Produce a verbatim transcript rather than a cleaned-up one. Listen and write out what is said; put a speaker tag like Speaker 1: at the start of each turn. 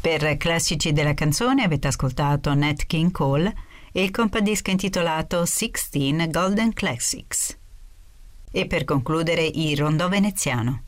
Speaker 1: Per classici della canzone avete ascoltato Nat King Cole e il compadisco intitolato sixteen Golden Classics. E per concludere il rondò veneziano.